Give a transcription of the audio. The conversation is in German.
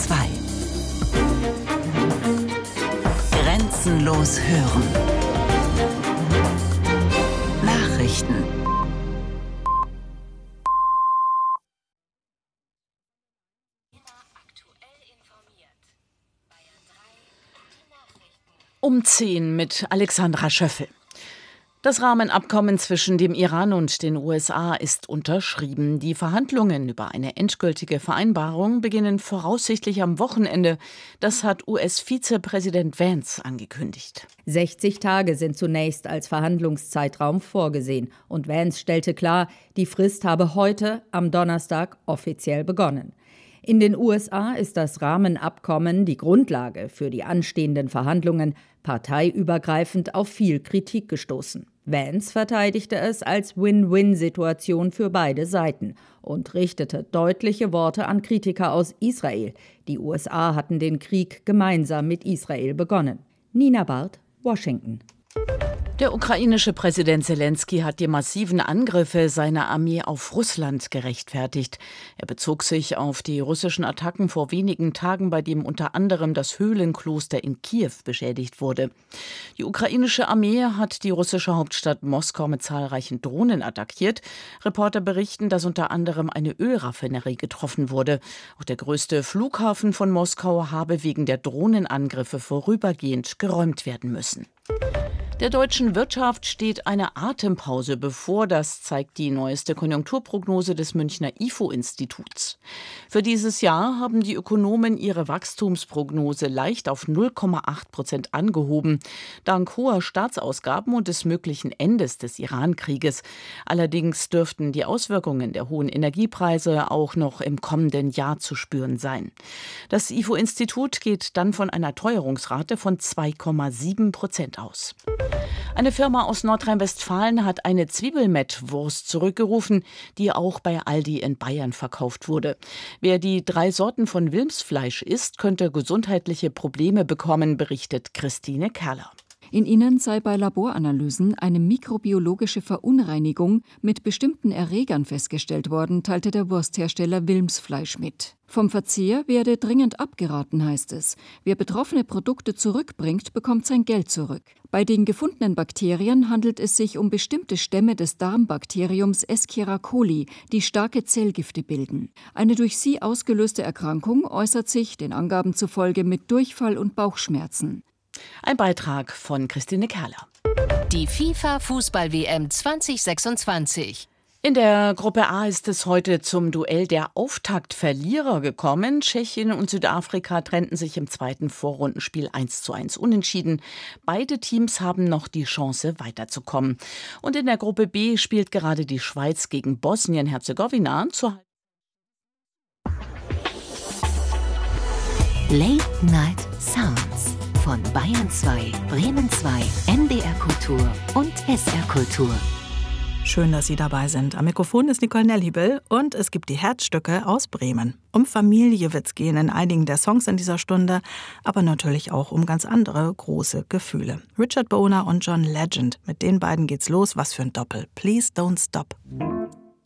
2. Grenzenlos hören. Nachrichten. Um 10 mit Alexandra Schöffel. Das Rahmenabkommen zwischen dem Iran und den USA ist unterschrieben. Die Verhandlungen über eine endgültige Vereinbarung beginnen voraussichtlich am Wochenende. Das hat US-Vizepräsident Vance angekündigt. 60 Tage sind zunächst als Verhandlungszeitraum vorgesehen. Und Vance stellte klar, die Frist habe heute, am Donnerstag, offiziell begonnen. In den USA ist das Rahmenabkommen die Grundlage für die anstehenden Verhandlungen parteiübergreifend auf viel Kritik gestoßen. Vance verteidigte es als Win-Win-Situation für beide Seiten und richtete deutliche Worte an Kritiker aus Israel. Die USA hatten den Krieg gemeinsam mit Israel begonnen. Nina Barth, Washington. Der ukrainische Präsident Selenskyj hat die massiven Angriffe seiner Armee auf Russland gerechtfertigt. Er bezog sich auf die russischen Attacken vor wenigen Tagen, bei dem unter anderem das Höhlenkloster in Kiew beschädigt wurde. Die ukrainische Armee hat die russische Hauptstadt Moskau mit zahlreichen Drohnen attackiert. Reporter berichten, dass unter anderem eine Ölraffinerie getroffen wurde. Auch der größte Flughafen von Moskau habe wegen der Drohnenangriffe vorübergehend geräumt werden müssen. Der deutschen Wirtschaft steht eine Atempause bevor, das zeigt die neueste Konjunkturprognose des Münchner IFO-Instituts. Für dieses Jahr haben die Ökonomen ihre Wachstumsprognose leicht auf 0,8% angehoben, dank hoher Staatsausgaben und des möglichen Endes des Iran-Krieges. Allerdings dürften die Auswirkungen der hohen Energiepreise auch noch im kommenden Jahr zu spüren sein. Das IFO-Institut geht dann von einer Teuerungsrate von 2,7% aus. Eine Firma aus Nordrhein-Westfalen hat eine Zwiebelmettwurst zurückgerufen, die auch bei Aldi in Bayern verkauft wurde. Wer die 3 Sorten von Wilmsfleisch isst, könnte gesundheitliche Probleme bekommen, berichtet Christine Kerler. In ihnen sei bei Laboranalysen eine mikrobiologische Verunreinigung mit bestimmten Erregern festgestellt worden, teilte der Wursthersteller Wilmsfleisch mit. Vom Verzehr werde dringend abgeraten, heißt es. Wer betroffene Produkte zurückbringt, bekommt sein Geld zurück. Bei den gefundenen Bakterien handelt es sich um bestimmte Stämme des Darmbakteriums Escherichia coli, die starke Zellgifte bilden. Eine durch sie ausgelöste Erkrankung äußert sich, den Angaben zufolge, mit Durchfall und Bauchschmerzen. Ein Beitrag von Christine Kerler. Die FIFA-Fußball-WM 2026. In der Gruppe A ist es heute zum Duell der Auftaktverlierer gekommen. Tschechien und Südafrika trennten sich im zweiten Vorrundenspiel 1:1 unentschieden. Beide Teams haben noch die Chance, weiterzukommen. Und in der Gruppe B spielt gerade die Schweiz gegen Bosnien-Herzegowina. Late Night Sounds von Bayern 2, Bremen 2, NDR Kultur und SR Kultur. Schön, dass Sie dabei sind. Am Mikrofon ist Nicole Nelhibel und es gibt die Herzstücke aus Bremen. Um Familie wird's gehen in einigen der Songs in dieser Stunde, aber natürlich auch um ganz andere große Gefühle. Richard Boner und John Legend, mit den beiden geht's los. Was für ein Doppel. Please Don't Stop.